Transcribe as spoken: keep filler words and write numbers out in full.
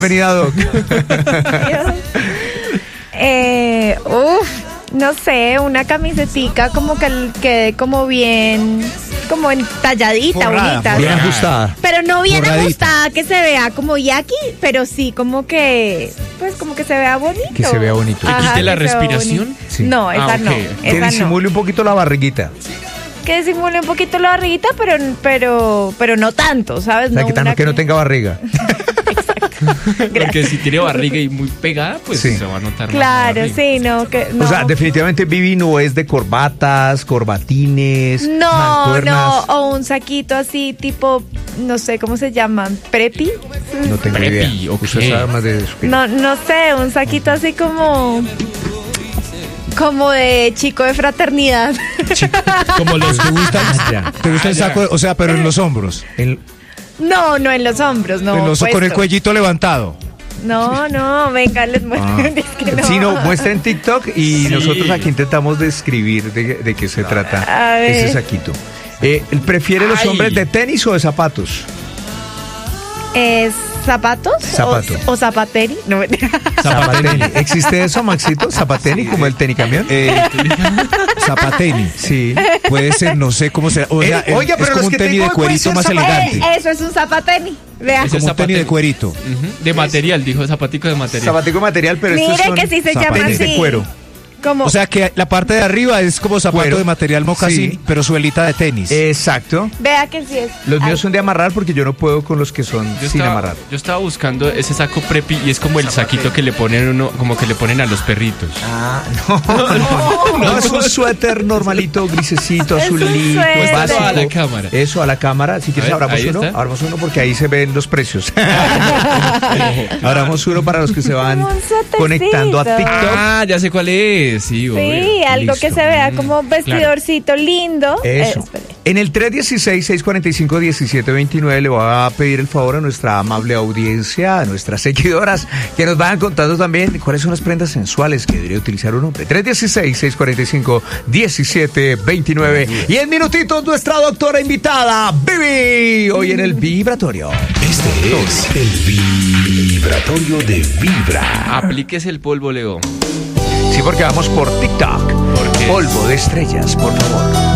Bienvenida, Doc. eh, uf, no sé, una camisetica como que quede como bien, como entalladita, Forrada, bonita. bien ¿sí? ajustada. Pero no bien Forradita. ajustada, que se vea como yaqui, pero sí como que, pues como que se vea bonito. Que se vea bonito. Ajá, ¿Que quite la que se vea respiración? bonito. Sí. No, esa Ah, ok. no. Que Esa no. disimule un poquito la barriguita. Que disimule un poquito la barriguita, pero, pero, pero no tanto, ¿sabes? O sea, no que, tan- una que no tenga barriga. Porque si tiene barriga y muy pegada, pues Sí. se va a notar más la Claro, barriga. sí, no, que no. O sea, definitivamente Vivi no es de corbatas, corbatines, No, no, mancuernas. o un saquito así tipo, no sé, ¿cómo se llaman? ¿Prepi? No tengo Preppy, idea. ok. Usted sabe más de eso. que yo. No, no sé, un saquito así como, como de chico de fraternidad. Como los ¿Te gusta, Ah, ya. ¿Te gusta el saco? O sea, pero en los hombros. El- No, no en los hombros, no. en los, con el puesto. cuellito levantado. No, no, venga, les muestro. Ah. Es que no. Sí, no, muestra en TikTok y Sí. nosotros aquí intentamos describir de, de qué se trata A ver. ese saquito. Eh, ¿Prefiere los Ay. hombres de tenis o de zapatos? ¿Es zapatos? Zapato. ¿O, o zapateri? No, Zapateni. ¿Existe eso, Maxito? ¿Zapateni como el tenicamión? Eh, zapateni. Sí. Puede ser, no sé cómo será. O sea, Eh, oiga, es pero como los un que tenis tengo de hoy pueden cuerito ser más zapatos. elegante. Eh, eso es un zapateni. Vea. Ese Como un zapateni. tenis de cuerito. Ujú, de material, dijo zapatico de material. Zapatico de material, pero estos Mire son que sí se llama tenis así. de cuero. Como, O sea que la parte de arriba es como zapato Cuero. de material mocasín, Sí. pero suelita de tenis. Exacto. vea que sí es. Los Ay, míos son de amarrar porque yo no puedo con los que son Yo sin estaba, amarrar. yo estaba buscando ese saco preppy y es como el saquito que le ponen uno, como que le ponen a los perritos. Ah, no, no, no, es un suéter normalito, grisecito, Es un azulito, suéter. básico. A la cámara. Eso, a la cámara. Si quieres, A ver, abramos ahí uno. está. Abramos uno porque ahí se ven los precios. Abramos uno para los que se van Como un suétercito. conectando a TikTok. Ah, ya sé cuál es. Sí, obvio. Sí, algo que Listo. se vea Mm, como un vestidorcito lindo. Eso. Eh, espere. En el tres uno seis, seis cuatro cinco, uno siete dos nueve le voy a pedir el favor a nuestra amable audiencia, a nuestras seguidoras, que nos vayan contando también cuáles son las prendas sensuales que debería utilizar un hombre. tres uno seis, seis cuatro cinco, uno siete dos nueve. Y en minutitos nuestra doctora invitada, Vivi, hoy en el Vibratorio. Este es el vibratorio de Vibra. Aplíquese el polvo, Leo. Sí, porque vamos por TikTok. ¿Por qué? Polvo de estrellas, por favor.